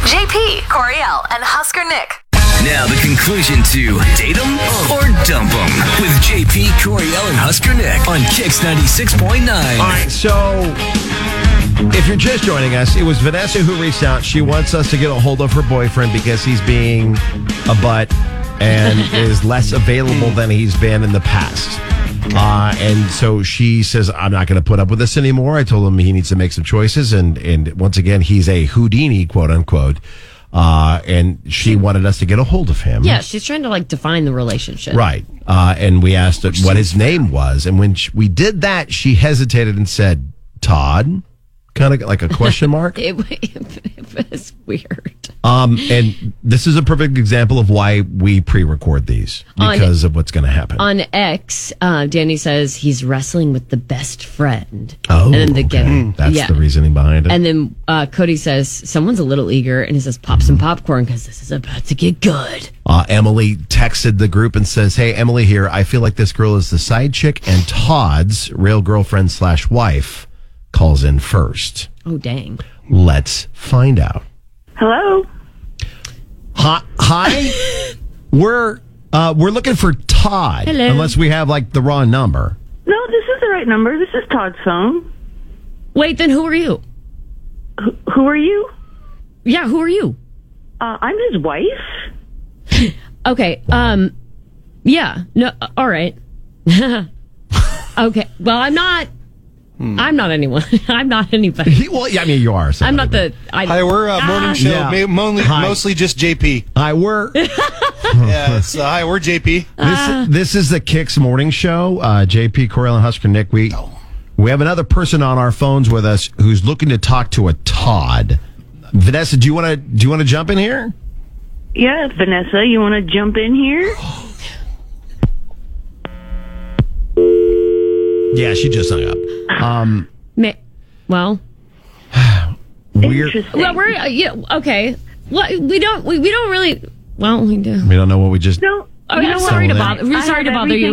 JP, Coriel, and Husker Nick. Now the conclusion to Date 'em or Dump 'em with JP, Coriel, and Husker Nick on Kix 96.9. All right, so if you're just joining us, it was Vanessa who reached out. She wants us to get a hold of her boyfriend because he's being a butt and is less available than he's been in the past. And so she says, I'm not going to put up with this anymore. I told him he needs to make some choices. And once again, he's a Houdini, quote unquote. And she wanted us to get a hold of him. Yeah, she's trying to define the relationship. Right. And we asked her what his name was. And when we did that, she hesitated and said, Todd, kind of like a question mark. It was weird. And this is a perfect example of why we pre-record these because of what's going to happen. On X, Danny says he's wrestling with the best friend. Oh, and then that's the reasoning behind it. And then Cody says someone's a little eager, and he says pop some popcorn because this is about to get good. Emily texted the group and says, hey, Emily here. I feel like this girl is the side chick, and Todd's real girlfriend / wife calls in first. Oh, dang. Let's find out. Hello. Hi. We're looking for Todd. Hello. Unless we have the wrong number. No, this is the right number. This is Todd's phone. Wait, then who are you? Who are you? Yeah, who are you? I'm his wife. Okay. Yeah. No. All right. Okay. Well, I'm not. I'm not anyone. I'm not anybody. Well, yeah, I mean, you are. I'm not the. Hi, we're a morning show. Yeah. Mostly just JP. Hi, we're. Yeah, so hi, we're JP. This is the Kix Morning Show. JP, Coriel, and Husker Nick. We have another person on our phones with us who's looking to talk to a Todd. Vanessa, do you want to jump in here? Yeah, Vanessa, you want to jump in here? Yeah, she just hung up. Well, Interesting. well, we're okay. Well, we don't really. Well, we do. We don't know what we just. No, Okay, you know I'm what? sorry to Someone bother. We're I sorry to have bother you.